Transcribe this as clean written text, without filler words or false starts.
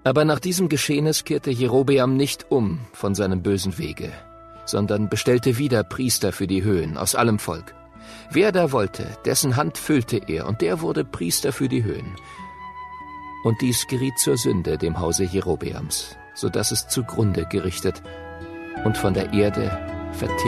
Aber nach diesem Geschehnis kehrte Jerobeam nicht um von seinem bösen Wege, sondern bestellte wieder Priester für die Höhen aus allem Volk. Wer da wollte, dessen Hand füllte er, und der wurde Priester für die Höhen. Und dies geriet zur Sünde dem Hause Jerobeams, so dass es zugrunde gerichtet und von der Erde vertilgt